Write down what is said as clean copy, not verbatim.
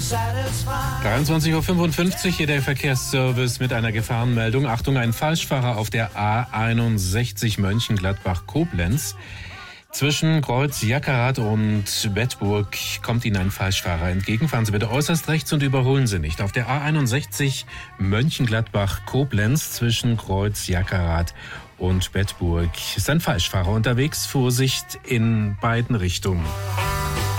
23:55 Uhr, hier der Verkehrsservice mit einer Gefahrenmeldung. Achtung, ein Falschfahrer auf der A61 Mönchengladbach-Koblenz. Zwischen Kreuz Jackerath und Bedburg kommt Ihnen ein Falschfahrer entgegen. Fahren Sie bitte äußerst rechts und überholen Sie nicht. Auf der A61 Mönchengladbach-Koblenz zwischen Kreuz Jackerath und Bedburg ist ein Falschfahrer unterwegs. Vorsicht in beiden Richtungen.